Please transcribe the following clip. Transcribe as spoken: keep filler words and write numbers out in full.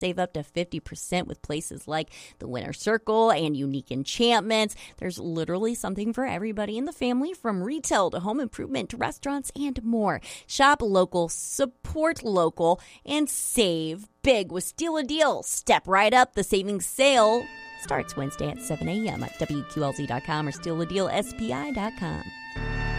Save up to fifty percent with places like the Winter Circle and Unique Enchantments. There's literally something for everybody in the family, from retail to home improvement to restaurants and more. Shop local, support local, and save big with Steal a Deal. Step right up. The savings sale starts Wednesday at seven a.m. at W Q L Z dot com or steal a deal S P I dot com.